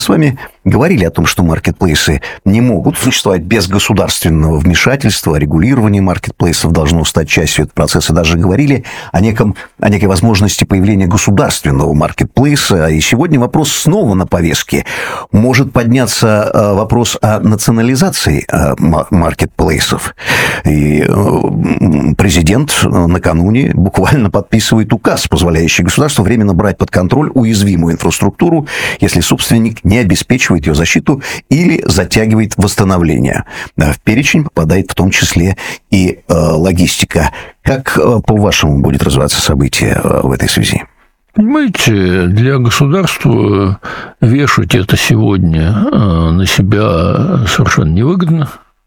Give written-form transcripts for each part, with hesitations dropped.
с вами говорили о том, что маркетплейсы не могут существовать без государственного вмешательства, регулирование маркетплейсов должно стать частью этого процесса. Даже говорили о некой возможности появления государственного маркетплейса. И сегодня вопрос снова на повестке. Может подняться вопрос о национализации маркетплейсов. И президент накануне буквально подписывает указ, позволяющий государству временно брать под контроль уязвимую инфраструктуру, если собственник не обеспечивает ее защиту или затягивает восстановление. В перечень попадает в том числе и логистика. Как, по-вашему, будет развиваться событие в этой связи? Понимаете, для государства вешать это сегодня на себя совершенно невыгодно.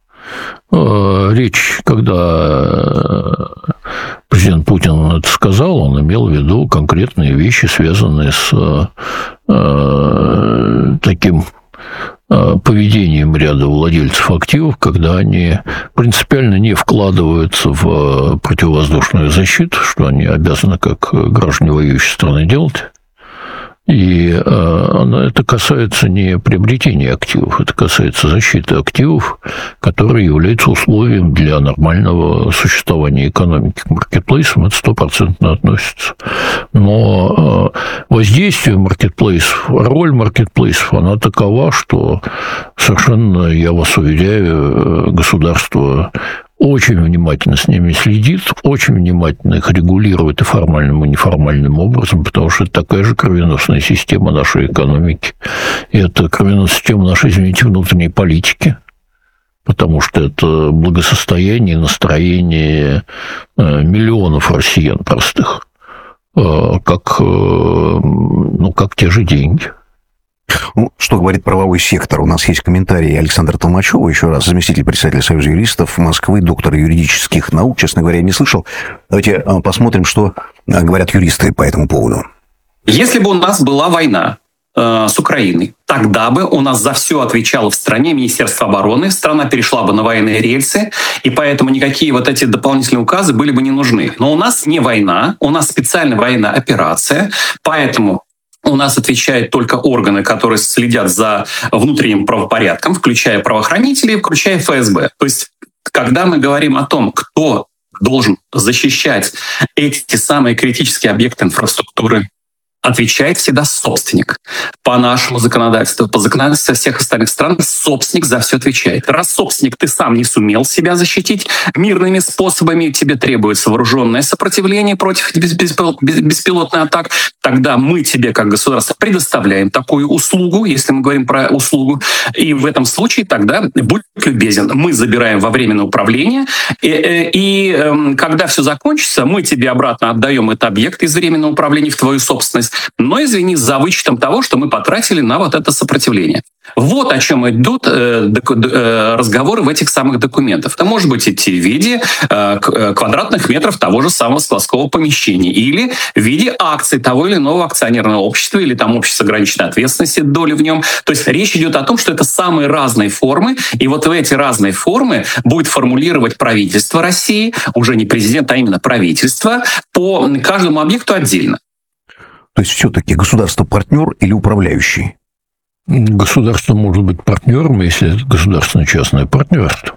Речь, когда президент Путин это сказал, он имел в виду конкретные вещи, связанные с таким поведением ряда владельцев активов, когда они принципиально не вкладываются в противовоздушную защиту, что они обязаны как граждане воюющей страны делать. И это касается не приобретения активов, это касается защиты активов, которые являются условием для нормального существования экономики. К маркетплейсам это 100% относится. Но воздействие маркетплейсов, роль маркетплейсов, она такова, что совершенно, я вас уверяю, государство очень внимательно с ними следит, очень внимательно их регулирует и формальным, и неформальным образом, потому что это такая же кровеносная система нашей экономики. И это кровеносная система нашей, извините, внутренней политики, потому что это благосостояние, настроение миллионов россиян простых, как те же деньги. Что говорит правовой сектор? У нас есть комментарий Александра Толмачева, еще раз, заместитель председателя Союза юристов Москвы, доктор юридических наук. Честно говоря, не слышал. Давайте посмотрим, что говорят юристы по этому поводу. Если бы у нас была война с Украиной, тогда бы у нас за все отвечало в стране Министерство обороны, страна перешла бы на военные рельсы, и поэтому никакие вот эти дополнительные указы были бы не нужны. Но у нас не война, у нас специальная военная операция, поэтому у нас отвечают только органы, которые следят за внутренним правопорядком, включая правоохранителей, включая ФСБ. То есть, когда мы говорим о том, кто должен защищать эти самые критические объекты инфраструктуры, отвечает всегда собственник. По нашему законодательству, по законодательству всех остальных стран, собственник за все отвечает. Раз собственник, ты сам не сумел себя защитить мирными способами, тебе требуется вооруженное сопротивление против беспилотных атак, тогда мы тебе, как государство, предоставляем такую услугу, если мы говорим про услугу, и в этом случае тогда будь любезен. Мы забираем во временное управление, и когда все закончится, мы тебе обратно отдаем этот объект из временного управления в твою собственность, но, извини, за вычетом того, что мы потратили на вот это сопротивление. Вот о чем идут разговоры в этих самых документах. Это может быть идти в виде квадратных метров того же самого складского помещения или в виде акций того или иного акционерного общества или там общества ограниченной ответственности, доли в нем. То есть речь идет о том, что это самые разные формы, и вот в эти разные формы будет формулировать правительство России, уже не президент, а именно правительство, по каждому объекту отдельно. То есть все-таки государство партнер или управляющий? Государство может быть партнером, если это государственно-частное партнерство.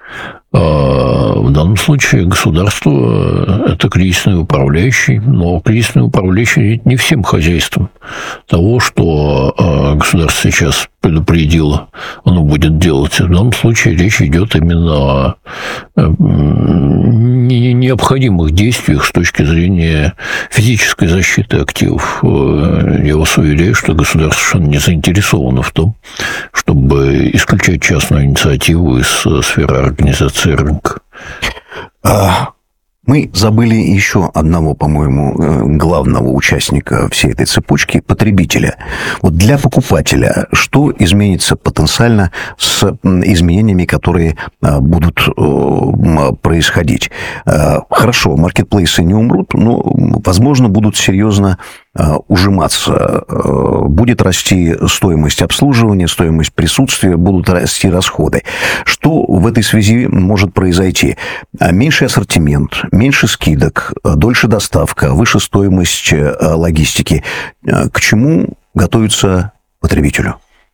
В данном случае государство – это кризисный управляющий, но кризисный управляющий не всем хозяйством. Того, что государство сейчас предупредило, оно будет делать. В данном случае речь идет именно о необходимых действиях с точки зрения физической защиты активов. Я вас уверяю, что государство совершенно не заинтересовано в том, чтобы исключать частную инициативу из сферы организации рынка. Мы забыли еще одного, по-моему, главного участника всей этой цепочки – потребителя. Вот для покупателя что изменится потенциально с изменениями, которые будут происходить? Хорошо, маркетплейсы не умрут, но, возможно, будут серьезно ужиматься. Будет расти стоимость обслуживания, стоимость присутствия, будут расти расходы. Что в этой связи может произойти? Меньший ассортимент, меньше скидок, дольше доставка, выше стоимость логистики. К чему готовится потребителю?